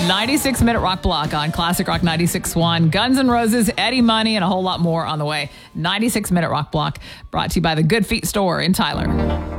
96-minute rock block on Classic Rock 96.1. Guns N' Roses, Eddie Money, and a whole lot more on the way. 96-minute rock block brought to you by the Good Feet store in Tyler.